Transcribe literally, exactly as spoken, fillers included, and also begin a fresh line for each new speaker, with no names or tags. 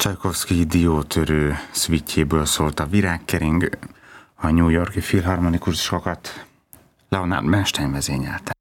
Csajkovszky diótörő szvitjéből szólt a Virágkering, a New York-i filharmonikusokat Leonard Bernstein vezényelte.